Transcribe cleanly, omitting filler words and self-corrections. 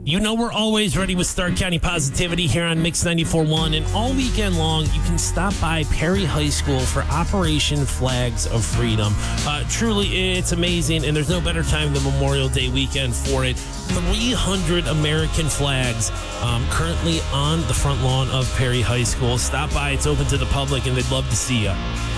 You know we're always ready with Stark County Positivity here on Mix 94.1, and all weekend long you can stop by Perry High School for Operation Flags of Freedom. Truly, it's amazing, and there's no better time than Memorial Day weekend for it. 300 American flags currently on the front lawn of Perry High School. Stop by, it's open to the public, and they'd love to see you.